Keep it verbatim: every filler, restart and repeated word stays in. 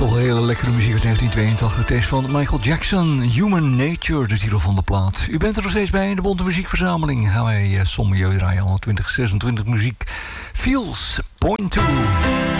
Toch een hele lekkere muziek uit negentien tweeëntachtig. Het is van Michael Jackson, Human Nature, de titel van de plaat. U bent er nog steeds bij in de Bonte Muziekverzameling. Gaan wij uh, sommige draaien, honderdtwintig, zesentwintig muziek. Feels, point two.